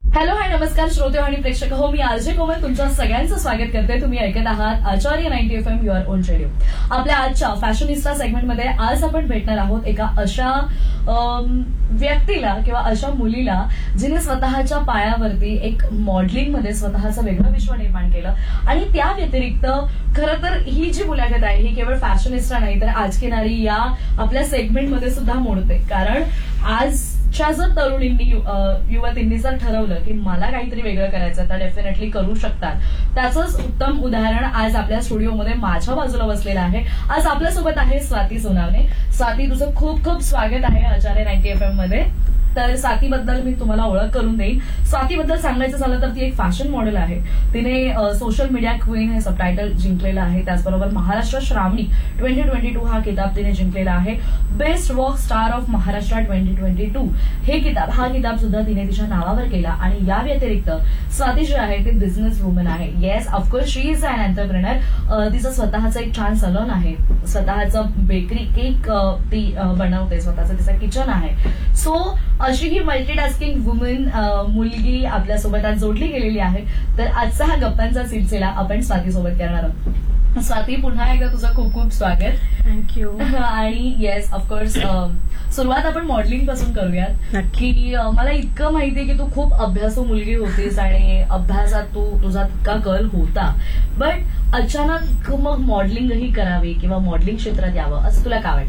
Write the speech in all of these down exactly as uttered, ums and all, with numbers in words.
Hello hi नमस्कार श्रोते आणि प्रेक्षक हो मी आरजे कोमल तुमच्या सगळ्यांचं स्वागत करते. तुम्ही ऐकत आहात आचार्य ninety F am your on radio. आपल्या आजच्या फॅशनिस्टा सेगमेंटमध्ये आज आपण भेटणार आहोत एका अशा व्यक्तीला किंवा अशा मुलीला जिने स्वतःच्या पायावरती एक मॉडेलिंगमध्ये स्वतःचं वेगळं विश्व निर्माण केलं. आणि त्या व्यतिरिक्त खरं तर ही जी मुलाखत आहे ही केवळ फॅशनिस्टा नाही तर आज की नारी या आपल्या सेगमेंटमध्ये सुद्धा मोडते. कारण आजच्या जर तरुणींनी युवतींनी जर ठरवलं की मला काहीतरी वेगळं करायचं तर डेफिनेटली करू शकतात. त्याचंच उत्तम उदाहरण आज आपल्या स्टुडिओमध्ये माझ्या बाजूला बसलेलं आहे. आज आपल्यासोबत आहे स्वाती सोनावणे. स्वाती, तुझं खूप खूप स्वागत आहे आचार्य नाईन्टी एफ एम मध्ये. तर स्वातीबद्दल मी तुम्हाला ओळख करून देईन. स्वातीबद्दल सांगायचं झालं तर ती एक फॅशन मॉडेल आहे. तिने सोशल मीडिया क्वीन हे सबटायटल जिंकलेलं आहे. त्याचबरोबर महाराष्ट्र श्रावणी ट्वेंटी ट्वेंटी टू हा किताब तिने जिंकलेला आहे. Best walk star of Maharashtra twenty twenty two हे किताब हा किताब सुद्धा तिने तिच्या नावावर केला. आणि या व्यतिरिक्त स्वाती जी आहे ती बिझनेस वुमन आहे. Yes, of course she is an entrepreneur. तिचं स्वतःचं एक छान सलून आहे, स्वतःचं बेकरी केक ती बनवते, स्वतःचं तिचं किचन आहे. सो अशी ही मल्टीटास्किंग वुमन मुलगी आपल्यासोबत आज जोडली गेलेली आहे. तर आजचा हा गप्पांचा सिलसिला आपण स्वातीसोबत करणार आहोत. स्वाती, पुन्हा एकदा तुझं खूप खूप स्वागत. थँक्यू. आणि येस, ऑफकोर्स सुरुवात आपण मॉडेलिंग पासून करूयात. की मला इतकं माहितीये की तू खूप अभ्यासू मुलगी होतीस आणि अभ्यासात तू तुझा तितका कल होता. बट अचानक मग मॉडेलिंगही करावी किंवा मॉडेलिंग क्षेत्रात यावं असं तुला का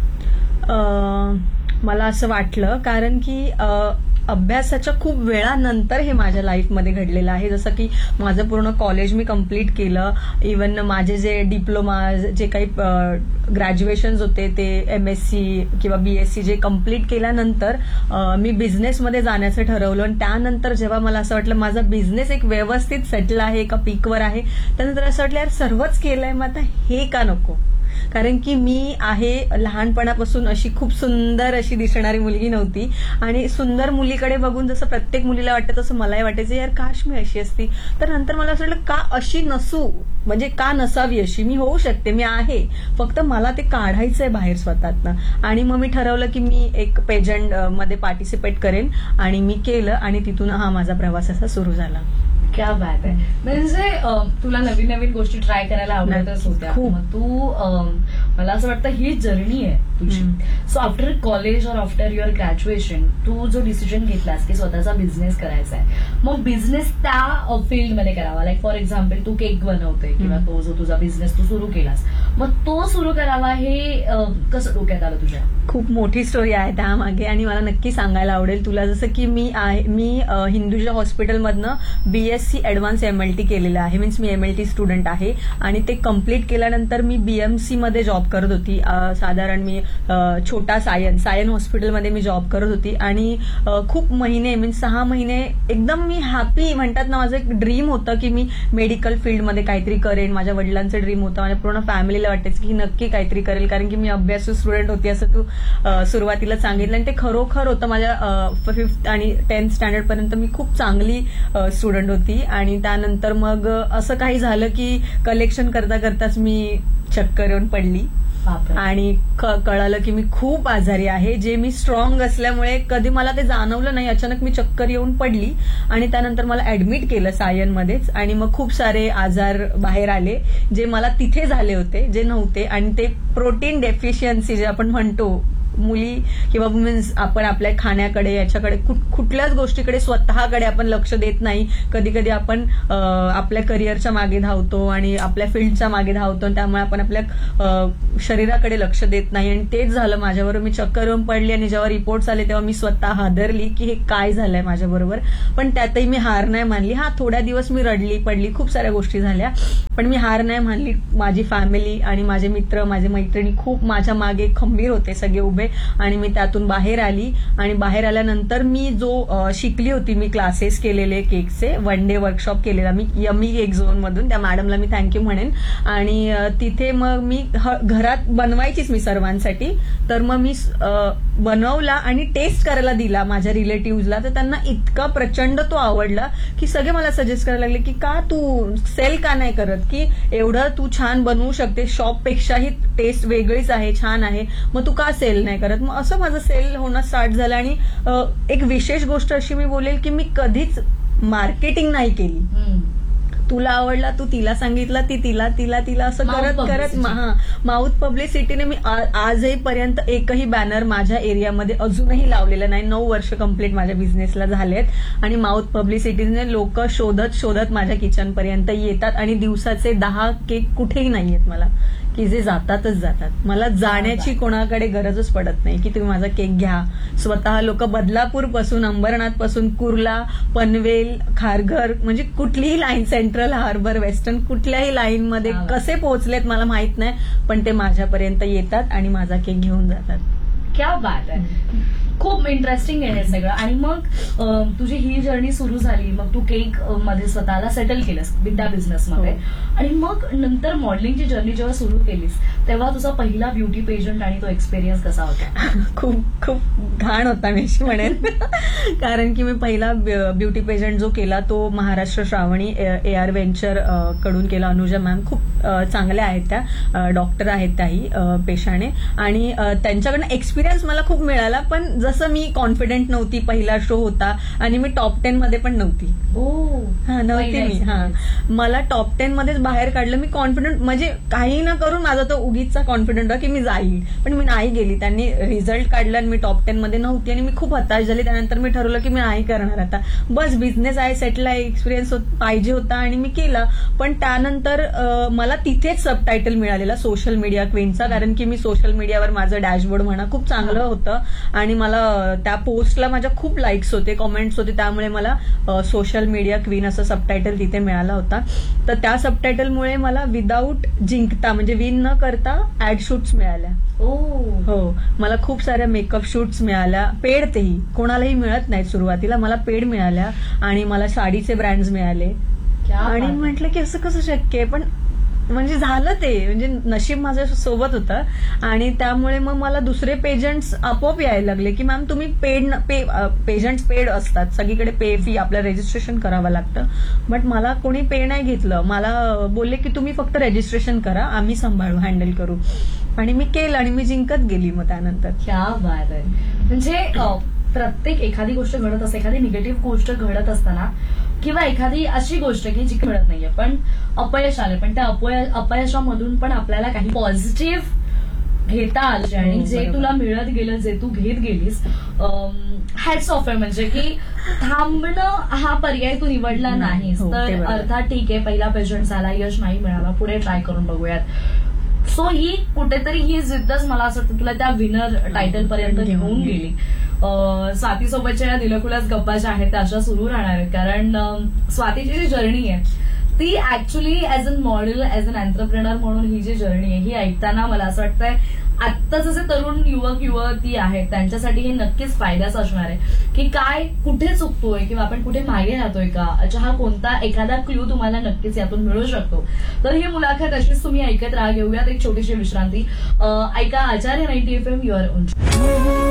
वाटलं? मला असं वाटलं कारण की अभ्यासाच्या खूप वेळानंतर हे माझ्या लाईफमध्ये घडलेलं आहे. जसं की माझं पूर्ण कॉलेज मी कम्प्लीट केलं. इव्हन माझे जे डिप्लोमा जे काही ग्रॅज्युएशन्स होते ते एम एस सी किंवा बी एस सी जे कम्प्लीट केल्यानंतर मी बिझनेसमध्ये जाण्याचं ठरवलं. आणि त्यानंतर जेव्हा मला असं वाटलं माझा बिझनेस एक व्यवस्थित सेटल आहे, एका पीकवर आहे, त्यानंतर असं वाटलं यार सर्वच केलंय मग आता हे का नको. कारण की मी आहे लहानपणापासून अशी खूप सुंदर अशी दिसणारी मुलगी नव्हती. आणि सुंदर मुलीकडे बघून जसं प्रत्येक मुलीला वाटतं तसं मलाही वाटायचं यार काश मी अशी असती. तर नंतर मला असं वाटलं का अशी नसू, म्हणजे का नसावी अशी. मी होऊ शकते, मी आहे, फक्त मला ते काढायचंय बाहेर स्वतःतनं. आणि मग मी ठरवलं की मी एक पेजंट मध्ये पार्टिसिपेट करेन आणि मी केलं. आणि तिथून हा माझा प्रवास असा सुरू झाला. क्या बात आहे. म्हणजे तुला नवीन नवीन गोष्टी ट्राय करायला आवडतच होत्या. मग तू मला असं वाटतं ही जर्नी आहे तुझी. सो आफ्टर कॉलेज और आफ्टर युअर ग्रॅज्युएशन तू जो डिसिजन घेतलास की स्वतःचा बिझनेस करायचा आहे, मग बिझनेस त्या फील्डमध्ये करावा. Like for example Tu cake बनवते किंवा तो जो तुझा बिझनेस तू सुरू केलास, मग तो सुरू करावा हे कसं डोक्यात आलं तुझ्या? खूप मोठी स्टोरी आहे त्यामागे आणि मला नक्की सांगायला आवडेल तुला. जसं की मी आहे मी हिंदुजा हॉस्पिटलमधनं बीएससी ऍडव्हान्स एमएलटी केलेलं आहे. मीन्स मी एमएलटी स्टुडंट आहे. आणि ते कम्प्लीट केल्यानंतर मी बीएमसी मध्ये जॉब करत होती. साधारण मी छोटा सायन सायन हॉस्पिटलमध्ये मी जॉब करत होती. आणि खूप महिने मीन्स सहा महिने एकदम मी हॅपी, म्हणतात ना, माझं एक ड्रीम होतं की मी मेडिकल फील्डमध्ये काहीतरी करेन. माझ्या वडिलांचं ड्रीम होतं. माझ्या पूर्ण फॅमिलीला वाटायचं की नक्की काहीतरी करेल कारण की मी अभ्यासू स्टुडंट होती असं तू सुरुवातीला सांगितलं. आणि ते खरोखर होतं. माझ्या फिफ्थ आणि टेन्थ स्टँडर्ड पर्यंत मी खूप चांगली स्टुडंट होती. आणि त्यानंतर मग असं काही झालं की कलेक्शन करता करताच मी चक्कर येऊन पडली. आणि कळालं की मी खूप आजारी आहे. जे मी स्ट्रॉंग असल्यामुळे कधी मला ते जाणवलं नाही. अचानक मी चक्कर येऊन पडली आणि त्यानंतर मला ऍडमिट केलं सायनमध्येच. आणि मग खूप सारे आजार बाहेर आले जे मला तिथे झाले होते, जे नव्हते. आणि ते प्रोटीन डेफिशियन्सी जे आपण म्हणतो, मुली किंवा वुमेन्स आपण आपल्या खाण्याकडे याच्याकडे कुठल्याच गोष्टीकडे स्वतःकडे आपण लक्ष देत नाही. कधी कधी आपण आपल्या करिअरच्या मागे धावतो आणि आपल्या फील्डच्या मागे धावतो. त्यामुळे आपण आपल्या शरीराकडे लक्ष देत नाही. आणि तेच झालं माझ्याबरोबर. मी चक्कर येऊन पडली आणि जेव्हा रिपोर्ट्स आले तेव्हा मी स्वतः हादरली की हे काय झालंय माझ्याबरोबर. पण त्यातही मी हार नाही मानली. हा थोड्या दिवस मी रडली पडली, खूप साऱ्या गोष्टी झाल्या, पण मी हार नाही मानली. माझी फॅमिली आणि माझे मित्र, माझे मैत्रिणी खूप माझ्या मागे खंबीर होते, सगळे उभे. आणि मी त्यातून बाहेर आली. आणि बाहेर आल्यानंतर मी जो शिकली होती, मी क्लासेस केलेले केकचे, वन डे वर्कशॉप केलेला मी यमी केक झोन मधून. त्या मॅडमला मी थँक्यू म्हणेन. आणि तिथे मग मी घरात बनवायचीच मी सर्वांसाठी. तर मग मी बनवला आणि टेस्ट करायला दिला माझ्या रिलेटिव्हजला. तर त्यांना इतका प्रचंड तो आवडला की सगळे मला सजेस्ट करायला लागले की का तू सेल का नाही करत, की एवढं तू छान बनवू शकते, शॉपपेक्षाही टेस्ट वेगळीच आहे, छान आहे, मग तू का सेल नाही नाही करत. मग असं माझं सेल होणं स्टार्ट झालं. आणि अ, एक विशेष गोष्ट अशी मी बोलेल की मी कधीच मार्केटिंग नाही केली. हम्म. तुला आवडला, तू तिला सांगितलं, ती तिला तिला तिला असं Mouth करत करत publicity. हा माउथ पब्लिसिटीने मी आ- आजही पर्यंत एकही बॅनर माझ्या एरियामध्ये अजूनही लावलेला नाही. नऊ वर्ष कंप्लीट माझ्या बिझनेसला झालेत आणि माउथ पब्लिसिटीने लोक शोधत शोधत माझ्या किचन पर्यंत येतात आणि दिवसाचे दहा केक कुठेही नाहीयेत मला की जे जातातच जातात. मला जाण्याची कोणाकडे गरजच पडत नाही की तुम्ही माझा केक घ्या. स्वतः लोक बदलापूर पासून, अंबरनाथ पासून, कुर्ला, पनवेल, खारघर, म्हणजे कुठलीही लाईन, सेंट्रल, हार्बर, वेस्टर्न, कुठल्याही लाईनमध्ये हा. कसे पोहोचलेत मला माहित नाही, पण ते माझ्यापर्यंत येतात आणि माझा केक घेऊन जातात. क्या बात आहे. खूप इंटरेस्टिंग आहे हे सगळं. आणि मग अं, तुझी ही जर्नी सुरू झाली, मग तू केक अं, मध्ये स्वतःला सेटल केलंस विथ त्या बिझनेसमध्ये. हो. आणि मग नंतर मॉडेलिंगची जर्नी जेव्हा सुरू केलीस तेव्हा तुझा पहिला ब्युटी पेजंट आणि तो एक्सपिरियन्स कसा होता? खूप खूप घाण होता मी अशी म्हणेन. कारण की मी पहिला ब्युटी पेजंट जो केला तो महाराष्ट्र श्रावणी ए आर व्हेंचर अ, कडून केला. अनुजा मॅम खूप अ, चांगल्या आहेत त्या, डॉक्टर आहेत त्याही अ, पेशाने. आणि अ, त्यांच्याकडनं एक्सपिरियन्स मला खूप मिळाला. पण जसं मी कॉन्फिडंट नव्हती, पहिला शो होता आणि मी टॉप टेन मध्ये पण नव्हती. ओ हा नव्हती मी. हा मला टॉप टेन मध्येच बाहेर काढलं. मी कॉन्फिडंट, म्हणजे काही न करून माझा तो उगीचचा कॉन्फिडंट होता की मी जाईल, पण मी नाही गेली. त्यांनी रिझल्ट काढला आणि मी टॉप टेन मध्ये नव्हती आणि मी खूप हताश झाली. त्यानंतर मी ठरवलं की मी नाही करणार आता, बस बिझनेस आहे, सेटल आहे, एक्सपिरियन्स पाहिजे होता आणि मी केला. पण त्यानंतर अ, मला तिथेच सबटायटल मिळालेला सोशल मीडिया क्वीनचा, कारण की मी सोशल मीडियावर माझं डॅशबोर्ड म्हणा खूप चांगलं होतं आणि मला त्या पोस्टला माझ्या खूप लाईक्स होते, कमेंट्स होते, त्यामुळे मला सोशल मीडिया क्वीन असं सबटायटल तिथे मिळाला होता. तर त्या सबटायटलमुळे मला विदाऊट जिंकता, म्हणजे विन न करता ऍड शूट्स मिळाल्या. ओ हो, मला खूप साऱ्या मेकअप शूट्स मिळाल्या, पेड, तेही कोणालाही मिळत नाहीत सुरुवातीला, मला पेड मिळाल्या. आणि मला साडीचे ब्रँड्स मिळाले. क्या आणि बात आहे. म्हटलं की असं कसं शक्य आहे, पण म्हणजे झालं ते, म्हणजे नशीब माझ्या सोबत होतं. आणि त्यामुळे मग मला दुसरे पेजंट्स आपोआप यायला लागले की मॅम तुम्ही पेड पे पेजंट्स पेड असतात, सगळीकडे पे फी आपलं रजिस्ट्रेशन करावं लागतं. बट मला कोणी पे नाही घेतलं. मला बोलले की तुम्ही फक्त रजिस्ट्रेशन करा, आम्ही सांभाळू, हँडल करू. आणि मी केलं आणि मी जिंकत गेली मग त्यानंतर. क्या बात आहे. म्हणजे अं, प्रत्येक एखादी गोष्ट घडत असते, एखादी निगेटिव्ह गोष्ट घडत असताना किंवा एखादी अशी गोष्ट की जी घडत नाहीये पण अपयश आले, पण त्या अपय अपयशामधून पण आपल्याला काही पॉझिटिव्ह घेता आले आणि हो, जे बरोबर. तुला मिळत गेलं, जे तू घेत गेलीस, हॅट्स ऑफ आहे. म्हणजे की थांबणं हा पर्याय तू निवडला नाही. नाहीस. हो, ते तर बरोबर. अर्थात ठीक आहे, पहिला पेशंट झाला, यश नाही मिळाला, पुढे ट्राय करून बघूयात. सो ही कुठेतरी ही जिद्दच मला असं वाटतं तुला त्या विनर टायटल पर्यंत घेऊन गेली. स्वाती सोबतच्या या दिलखुलास गप्पा ज्या आहेत त्या अशा सुरू राहणार आहेत, कारण अं, स्वातीची जी जर्नी आहे ती actually as an model, as an entrepreneur म्हणून ही जी जर्नी आहे ही ऐकताना मला असं वाटतंय आत्ता जसे तरुण युवक युवती आहेत त्यांच्यासाठी हे नक्कीच फायद्याचं असणार आहे की काय कुठे चुकतोय किंवा आपण कुठे मागे राहतोय का, अच्छा हा कोणता एखादा क्ल्यू तुम्हाला नक्कीच यातून मिळू शकतो. तर ही मुलाखत अशीच तुम्ही ऐकत राहा. घेऊयात एक छोटीशी विश्रांती. अं, ऐका आचार्य ninety F am your on.